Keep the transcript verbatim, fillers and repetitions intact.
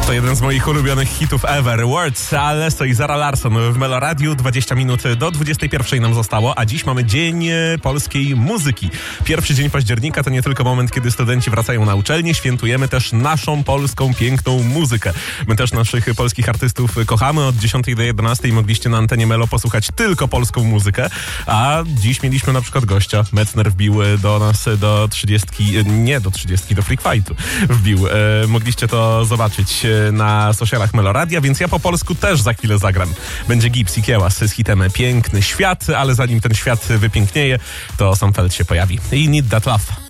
To jeden z moich ulubionych hitów ever. Words, Alesso i Zara Larsson w Meloradiu. dwadzieścia minut do dwudziestej pierwszej nam zostało, a dziś mamy Dzień Polskiej Muzyki. Pierwszy dzień października to nie tylko moment, kiedy studenci wracają na uczelnię, świętujemy też naszą polską piękną muzykę. My też naszych polskich artystów kochamy. Od dziesiątej do jedenastej mogliście na antenie Melo posłuchać tylko polską muzykę, a dziś mieliśmy na przykład gościa. Metzner wbił do nas do trzydziestki, nie do trzydziestki, do Freak Fightu wbił. E, mogliście to zobaczyć na socialach Meloradia, więc ja po polsku też za chwilę zagram. Będzie Gips i Kiełas z hitem Piękny Świat, ale zanim ten świat wypięknieje, to Sam Feld się pojawi. I Need That Love.